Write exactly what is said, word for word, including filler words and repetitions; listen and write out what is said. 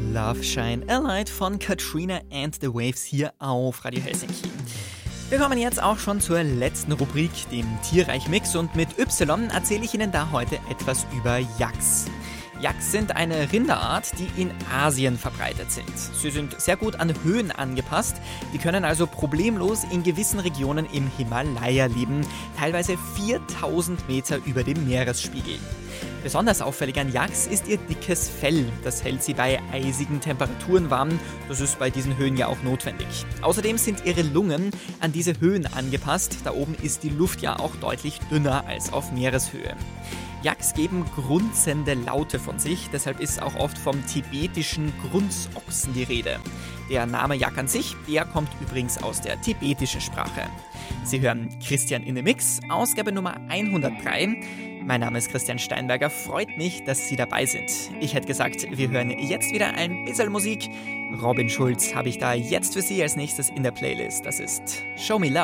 Love Shine a Light von Katrina and the Waves hier auf Radio Helsinki. Wir kommen jetzt auch schon zur letzten Rubrik, dem Tierreich-Mix, und mit Y erzähle ich Ihnen da heute etwas über Yaks. Yaks sind eine Rinderart, die in Asien verbreitet sind. Sie sind sehr gut an Höhen angepasst. Die können also problemlos in gewissen Regionen im Himalaya leben, teilweise viertausend Meter über dem Meeresspiegel. Besonders auffällig an Yaks ist ihr dickes Fell. Das hält sie bei eisigen Temperaturen warm. Das ist bei diesen Höhen ja auch notwendig. Außerdem sind ihre Lungen an diese Höhen angepasst. Da oben ist die Luft ja auch deutlich dünner als auf Meereshöhe. Yaks geben grunzende Laute von sich, deshalb ist auch oft vom tibetischen Grunzochsen die Rede. Der Name Yak an sich, der kommt übrigens aus der tibetischen Sprache. Sie hören Christian in the Mix, Ausgabe Nummer hundertdrei. Mein Name ist Christian Steinberger, freut mich, dass Sie dabei sind. Ich hätte gesagt, wir hören jetzt wieder ein bisschen Musik. Robin Schulz habe ich da jetzt für Sie als nächstes in der Playlist. Das ist Show Me Love.